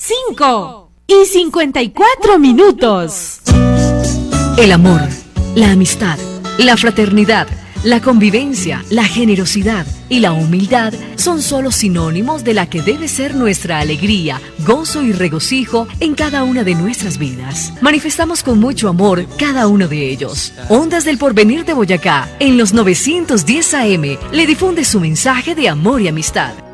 5:54. El amor, la amistad, la fraternidad, la convivencia, la generosidad y la humildad son solo sinónimos de la que debe ser nuestra alegría, gozo y regocijo en cada una de nuestras vidas. Manifestamos con mucho amor cada uno de ellos. Ondas del Porvenir de Boyacá, en los 910 AM, le difunde su mensaje de amor y amistad.